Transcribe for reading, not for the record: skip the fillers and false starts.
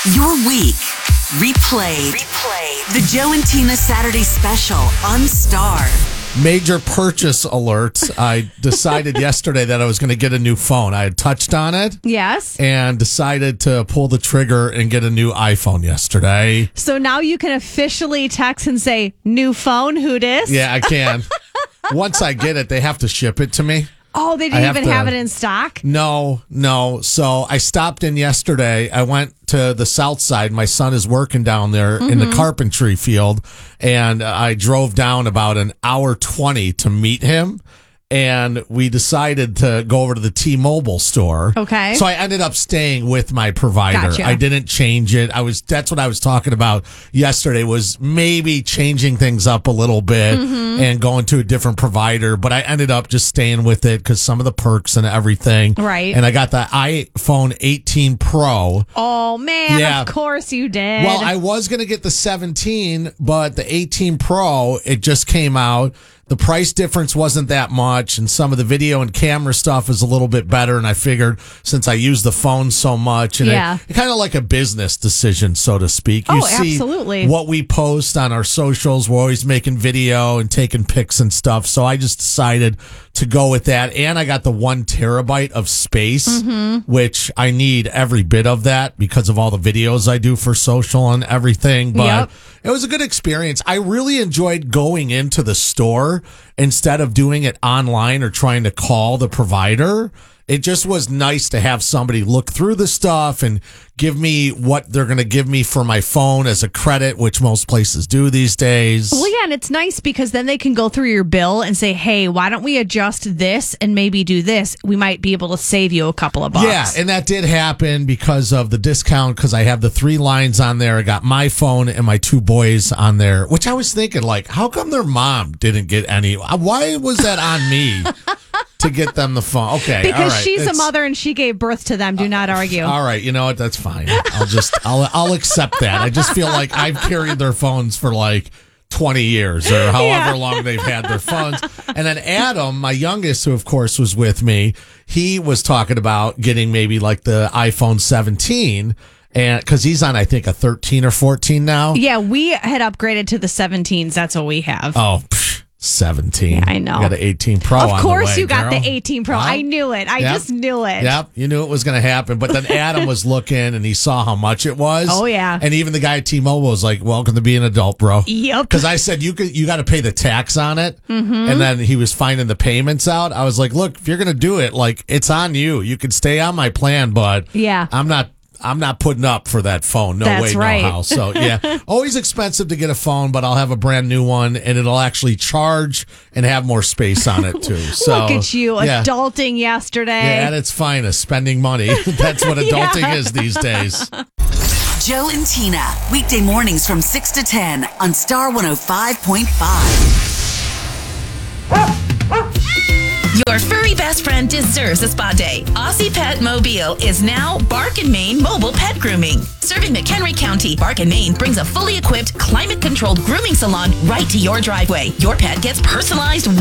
Your week replayed. The Joe and Tina Saturday Special on Star. Major purchase alert. I decided yesterday that I was going to get a new phone. I had touched on it. Yes. And decided to pull the trigger and get a new iPhone yesterday. So now you can officially text and say, new phone, who dis? Yeah, I can. Once I get it, they have to ship it to me. Oh, they didn't even have it in stock? No. So I stopped in yesterday. I went to the south side. My son is working down there in the carpentry field. And I drove down about an hour 20 to meet him. And we decided to go over to the T-Mobile store. Okay. So I ended up staying with my provider. Gotcha. I didn't change it. That's what I was talking about yesterday, was maybe changing things up a little bit and going to a different provider. But I ended up just staying with it because some of the perks and everything. Right. And I got the iPhone 18 Pro. Oh, man, Yeah. of course you did. Well, I was going to get the 17, but the 18 Pro, it just came out. The price difference wasn't that much, and some of the video and camera stuff is a little bit better. And I figured since I use the phone so much, and it kind of like a business decision, so to speak. You see absolutely. What we post on our socials. We're always making video and taking pics and stuff. So I just decided to go with that. And I got the 1 terabyte of space, which I need every bit of that because of all the videos I do for social and everything. But it was a good experience. I really enjoyed going into the store instead of doing it online or trying to call the provider. It just was nice to have somebody look through the stuff and give me what they're going to give me for my phone as a credit, which most places do these days. Well, yeah, and it's nice because then they can go through your bill and say, hey, why don't we adjust this and maybe do this? We might be able to save you a couple of bucks. Yeah, and that did happen because of the discount, because I have the 3 lines on there. I got my phone and my 2 boys on there, which I was thinking, like, how come their mom didn't get any? Why was that on me? To get them the phone. Okay. Because all right. she's a mother and she gave birth to them. Do not argue. All right. You know what? That's fine. I'll accept that. I just feel like I've carried their phones for like 20 years or however long they've had their phones. And then Adam, my youngest, who of course was with me, he was talking about getting maybe like the iPhone 17. And because he's on, I think, a 13 or 14 now. Yeah, we had upgraded to the 17s. That's what we have. Oh, 17. Yeah, I know. You got an 18 Pro on the way, Of course you got girl. the 18 Pro. Well, I knew it. I just knew it. Yep, you knew it was going to happen. But then Adam was looking and he saw how much it was. Oh, yeah. And even the guy at T-Mobile was like, welcome to being an adult, bro. Yep. Because I said, you got to pay the tax on it. And then he was finding the payments out. I was like, look, if you're going to do it, like, it's on you. You can stay on my plan, but I'm not putting up for that phone. No That's way, right. no how. So, yeah, always expensive to get a phone, but I'll have a brand new one, and it'll actually charge and have more space on it, too. So, look at you, adulting yesterday. Yeah, at its finest, spending money. That's what adulting is these days. Joe and Tina, weekday mornings from 6 to 10 on Star 105.5. Your furry best friend deserves a spa day. Aussie Pet Mobile is now Bark and Maine Mobile Pet Grooming. Serving McHenry County, Bark and Maine brings a fully equipped, climate-controlled grooming salon right to your driveway. Your pet gets personalized